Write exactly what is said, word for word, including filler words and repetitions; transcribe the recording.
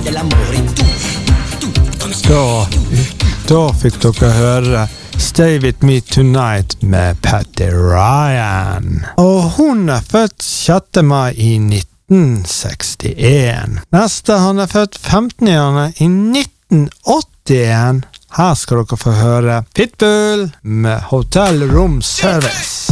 Da, da fikk dere høre Stay With Me Tonight med Patty Ryan. Og hun er født sjette mai i nitten sekstien. Neste han er født femtende januar i nitten åttien. Her skal dere få høre Pitbull med Hotel Room Service.